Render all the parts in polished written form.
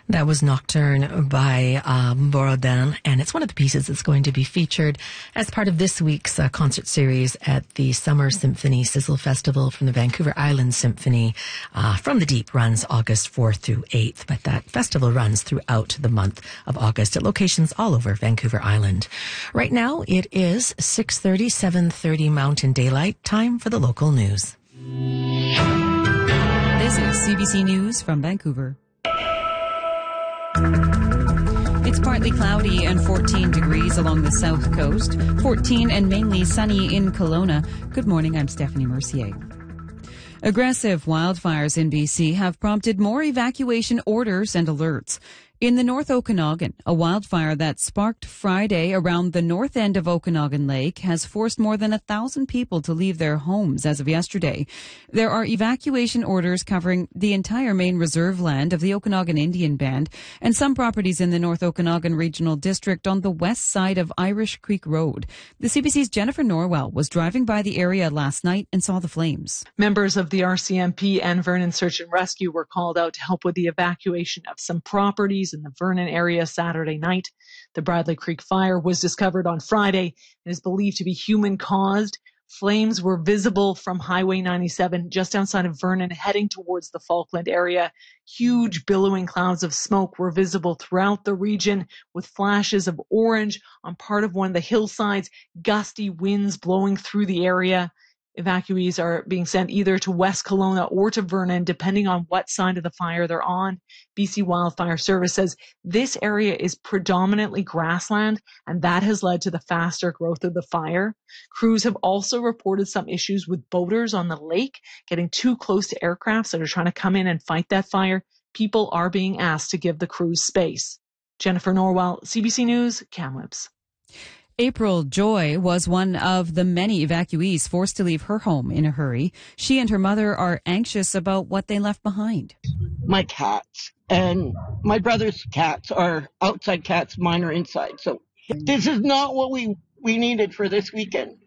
That was Nocturne by Borodin, and it's one of the pieces that's going to be featured as part of this week's concert series at the Summer Symphony Sizzle Festival from the Vancouver Island Symphony. From the Deep runs August 4th through 8th, but that festival runs throughout the month of August at locations all over Vancouver Island. Right now, it is 6:30, 7:30 Mountain Daylight. Time for the local news. This is CBC News from Vancouver. It's partly cloudy and 14 degrees along the south coast, 14 and mainly sunny in Kelowna. Good morning, I'm Stephanie Mercier. Aggressive wildfires in BC have prompted more evacuation orders and alerts. In the North Okanagan, a wildfire that sparked Friday around the north end of Okanagan Lake has forced more than 1,000 people to leave their homes as of yesterday. There are evacuation orders covering the entire main reserve land of the Okanagan Indian Band and some properties in the North Okanagan Regional District on the west side of Irish Creek Road. The CBC's Jennifer Norwell was driving by the area last night and saw the flames. Members of the RCMP and Vernon Search and Rescue were called out to help with the evacuation of some properties in the Vernon area Saturday night. The Bradley Creek fire was discovered on Friday and is believed to be human-caused. Flames were visible from Highway 97 just outside of Vernon heading towards the Falkland area. Huge billowing clouds of smoke were visible throughout the region with flashes of orange on part of one of the hillsides, gusty winds blowing through the area. Evacuees are being sent either to West Kelowna or to Vernon, depending on what side of the fire they're on. BC Wildfire Service says this area is predominantly grassland, and that has led to the faster growth of the fire. Crews have also reported some issues with boaters on the lake, getting too close to aircrafts that are trying to come in and fight that fire. People are being asked to give the crews space. Jennifer Norwell, CBC News, Kamloops. April Joy was one of the many evacuees forced to leave her home in a hurry. She and her mother are anxious about what they left behind. My cats and my brother's cats are outside cats, mine are inside. So this is not what we needed for this weekend.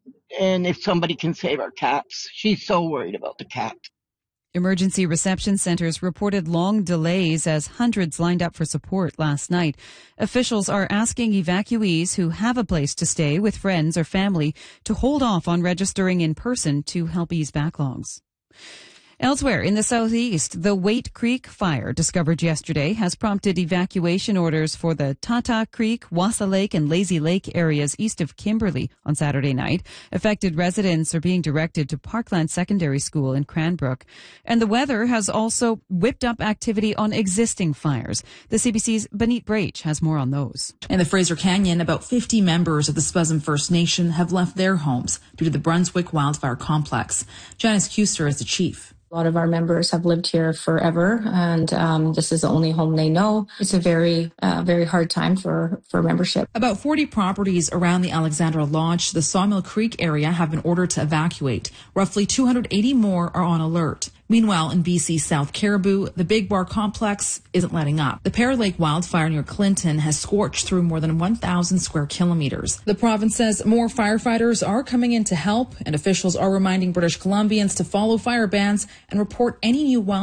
And if somebody can save our cats, she's so worried about the cats. Emergency reception centers reported long delays as hundreds lined up for support last night. Officials are asking evacuees who have a place to stay with friends or family to hold off on registering in person to help ease backlogs. Elsewhere in the southeast, the Waite Creek fire discovered yesterday has prompted evacuation orders for the Tata Creek, Wassa Lake, and Lazy Lake areas east of Kimberley on Saturday night. Affected residents are being directed to Parkland Secondary School in Cranbrook. And the weather has also whipped up activity on existing fires. The CBC's Benit Brach has more on those. In the Fraser Canyon, about 50 members of the Spasm First Nation have left their homes due to the Brunswick Wildfire Complex. Janice Kuster is the chief. A lot of our members have lived here forever, and this is the only home they know. It's a very hard time for membership. About 40 properties around the Alexandra Lodge, the Sawmill Creek area, have been ordered to evacuate. Roughly 280 more are on alert. Meanwhile, in BC's South Caribou, the Big Bar Complex isn't letting up. The Pear Lake wildfire near Clinton has scorched through more than 1,000 square kilometers. The province says more firefighters are coming in to help, and officials are reminding British Columbians to follow fire bans and report any new wildfires